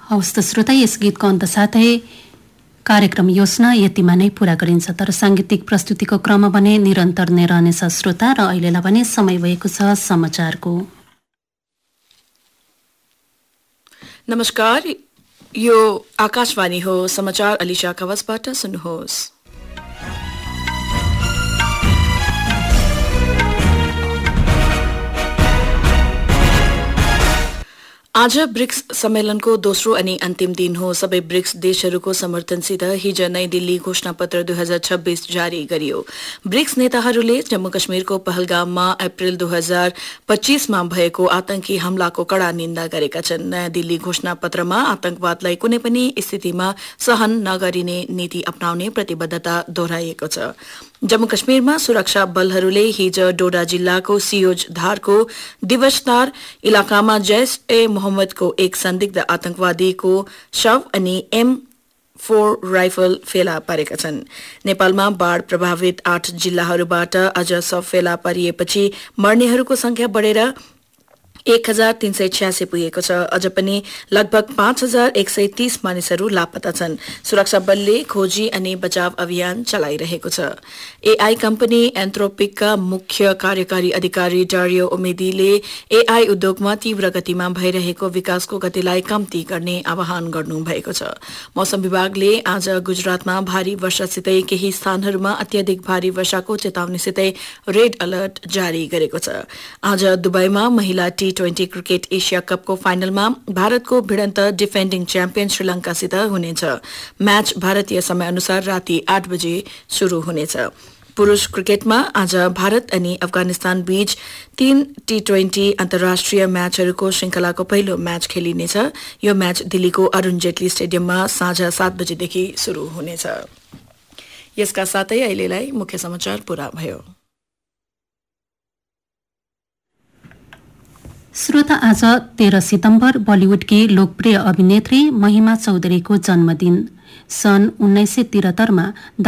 हवस् त श्रोता, यस गीतको अन्त साथै कार्यक्रम योजना यतिमा नै पूरा गरिन्छ, तर साङ्गीतिक प्रस्तुतिको क्रम भने निरन्तर नै रहनेछ श्रोता। र अहिलेलाई भने समय भएको छ समाचारको। नमस्कार, यो आकाशवाणी हो। समाचार अलिशा कवचबाट सुन्नुहोस्। आज ब्रिक्स सम्मेलनको दोस्रो अनि अन्तिम दिन हो। सबै ब्रिक्स देशहरूको समर्थनसित हिज नयाँ दिल्ली घोषणापत्र 2026 जारी गरियो। ब्रिक्स नेताहरूले जम्मू कश्मीरको पहलगाममा अप्रेल 2025मा भएको आतंकी हमलाको कड़ा निन्दा गरेका छन्। नयाँ दिल्ली घोषणापत्रमा आतंकवादलाई कुनै पनि स्थितिमा सहन नगरिने नीति अपनाउने प्रतिबद्धता दोहोऱ्याइएको छ। जम्मू कश्मीरमा सुरक्षा बलहरूले हिज डोडा जिल्लाको सियोज धारको दिवसतार इलाकामा जैश ए मोहम्मदको एक संदिग्ध आतंकवादीको शव अनि M4 राइफल फेला पारेका छन्। नेपालमा बाढ़ प्रभावित 8 जिल्लाहरूबाट अझ शव फेला पारिएपछि मर्नेहरूको संख्या बढेर 1386 पुगेको छ। अझ पनि लगभग 5130 मानिसहरू लापत्ता छन्। सुरक्षा बलले खोजी अनि बचाव अभियान चलाइरहेको छ। एआई कम्पनी एन्थ्रोपिकका मुख्य कार्यकारी अधिकारी डारियो ओमेदीले एआई उद्योगमा तीव्र गतिमा भइरहेको विकासको गतिलाई कम्ती गर्ने आह्वान गर्नुभएको छ। मौसम विभागले आज गुजरातमा भारी वर्षासितै केही स्थानहरूमा अत्याधिक भारी वर्षाको चेतावनीसितै रेड अलर्ट जारी गरेको छ। आज दुबईमा महिला T20 क्रिकेट एशिया कपको फाइनलमा भारतको भिडन्त डिफेन्डिङ च्याम्पियन श्रीलंकासित हुनेछ। म्याच भारतीय समय अनुसार राति 8 बजे शुरू हुनेछ। पुरूष क्रिकेटमा आज भारत अनि अफगानिस्तान बीच 3 T20 अन्तर्राष्ट्रिय म्याचहरूको श्रृंखलाको पहिलो म्याच खेलिनेछ। यो म्याच दिल्लीको अरुण जेटली स्टेडियममा साँझ 7 बजेदेखि शुरू हुनेछ। यसका साथै अहिलेलाई मुख्य समाचार पूरा भयो। श्रोता, आज 13 सितम्बर बलिउडकी लोकप्रिय अभिनेत्री महिमा चौधरीको जन्मदिन। सन् 1973 मा